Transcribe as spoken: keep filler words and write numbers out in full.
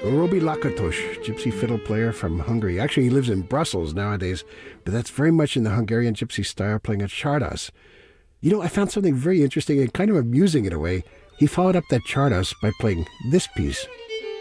Robi Lakatos, gypsy fiddle player from Hungary. Actually, he lives in Brussels nowadays, but that's very much in the Hungarian gypsy style, playing at Csardas. You know, I found something very interesting and kind of amusing in a way. He followed up that Csardas by playing this piece.